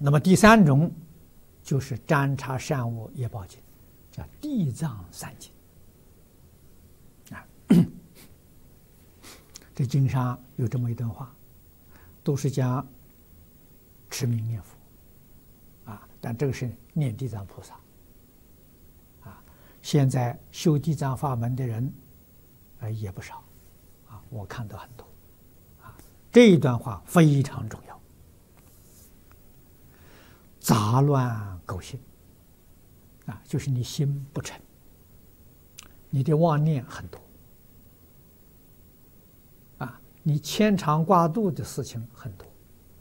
那么第三种就是占察善恶业报经，叫地藏三经。这经上有这么一段话，都是讲持名念佛但这个是念地藏菩萨现在修地藏法门的人也不少我看到很多这一段话非常重要。杂乱垢心就是你心不诚，你的妄念很多你牵肠挂肚的事情很多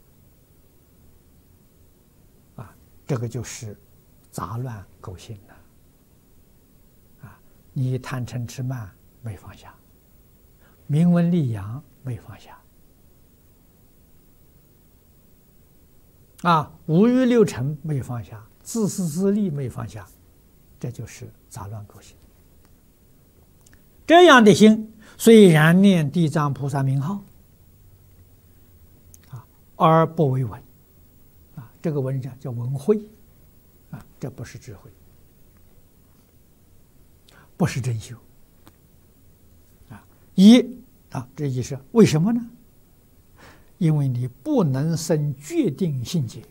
这个就是杂乱垢心你贪嗔痴慢没放下，名闻利养没放下五欲六尘没放下，自私自利没放下，这就是杂乱垢心。这样的心虽然念地藏菩萨名号而不为闻这个闻叫闻慧这不是智慧，不是真修这意思为什么呢？因为你不能生决定信解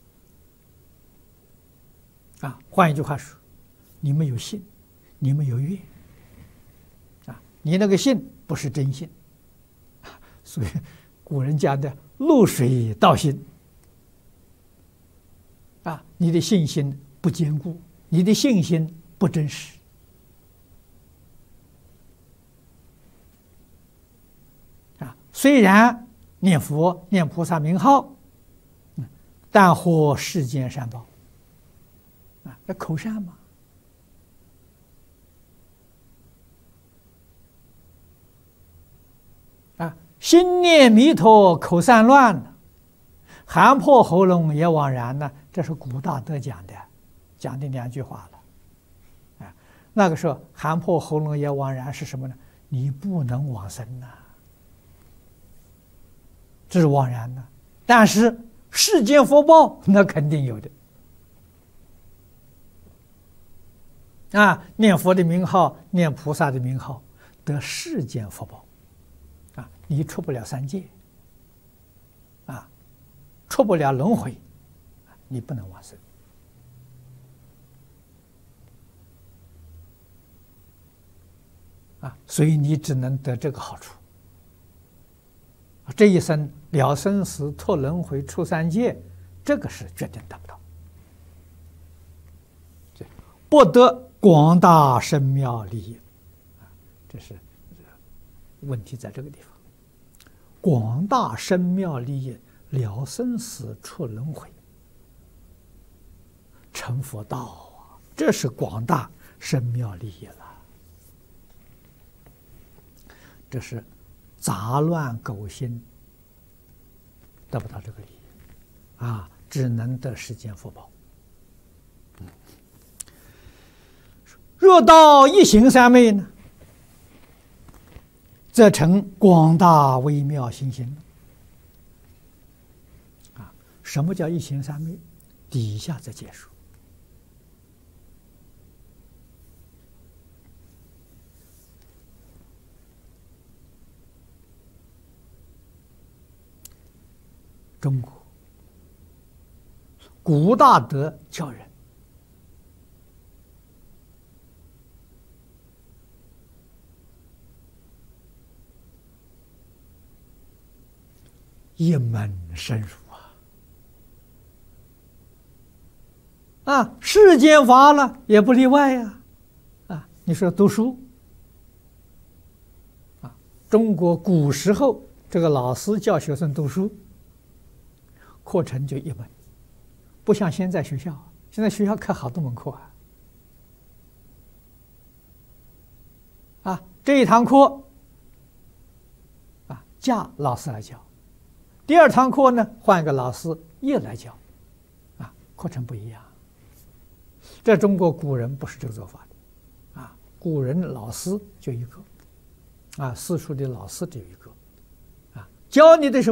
换一句话说，你没有信，你没有愿你那个信不是真信所以古人讲的露水道心你的信心不坚固，你的信心不真实虽然念佛念菩萨名号但获世间善报这口善嘛心念弥陀口散乱喊破喉咙也枉然呢，这是古大德讲的两句话了那个时候喊破喉咙也枉然是什么呢？你不能往生这是枉然的，但是世间福报那肯定有的念佛的名号，念菩萨的名号，得世间福报你出不了三界出不了轮回，你不能往生所以你只能得这个好处这一生了生死脱轮回出三界，这个是决定得不到，不得广大深妙利益这是问题在这个地方。广大深妙利益，了生死出轮回成佛道这是广大深妙利益了。这是杂乱垢心得不到这个利益只能得世间福报若到一行三昧呢，则成广大微妙心性什么叫一行三昧？底下再解说。中国古大德教人一门深入世间法了也不例外你说读书中国古时候这个老师教学生读书课程就一门，不像现在学校，现在学校开好多门课这一堂课假老师来教，第二堂课呢换一个老师也来教课程不一样。在中国古人不是这个做法的古人老师就一个私塾的老师只有一个教你的时候